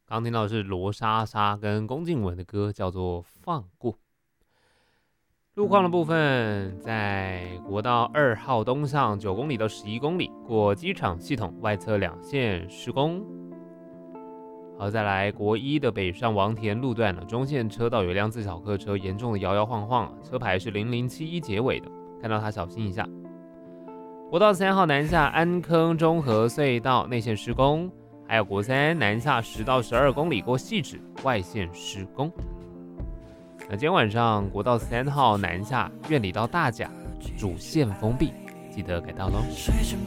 刚听到的是罗莎莎跟龚静雯的歌，叫做《放过》。路况的部分，在国道2号东向9公里到11公里，过机场系统外侧2线施工。好，再来国一的北上王田路段中线车道有一辆自小客车严重的摇摇晃晃，车牌是0071结尾的，看到它小心一下。国道3号南下安坑中和隧道内线施工，还有国3南下10到12公里过汐止外线施工。那今天晚上国道3号南下苑里到大甲主线封闭，记得改道喽。